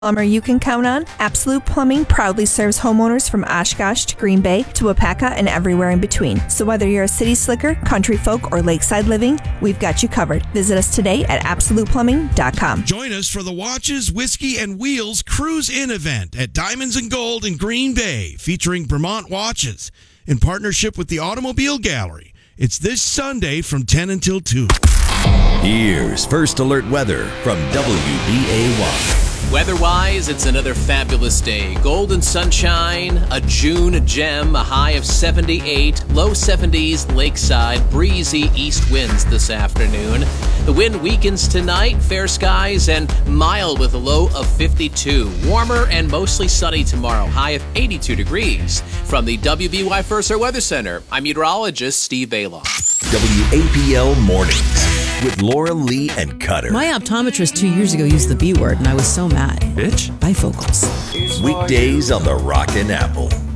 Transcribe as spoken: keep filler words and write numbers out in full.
Plumber you can count on. Absolute Plumbing proudly serves homeowners from Oshkosh to Green Bay to Wapaka and everywhere in between. So whether you're a city slicker, country folk, or lakeside living, we've got you covered. Visit us today at absolute plumbing dot com. Join us for the Watches, Whiskey, and Wheels Cruise In event at Diamonds and Gold in Green Bay, featuring Vermont Watches in partnership with the Automobile Gallery. It's this Sunday from ten until two. Here's First Alert Weather from W B A one. Weather-wise, it's another fabulous day. Golden sunshine, a June gem, a high of seventy-eight, low seventies lakeside, breezy east winds this afternoon. The wind weakens tonight, fair skies, and mild with a low of fifty-two. Warmer and mostly sunny tomorrow, high of eighty-two degrees. From the W B Y First Alert Weather Center, I'm meteorologist Steve Bailoff. W A P L Mornings with Laura Lee and Cutter. My optometrist two years ago used the B word, and I was so mad. Bitch. Bifocals. Weekdays on the Rockin' Apple.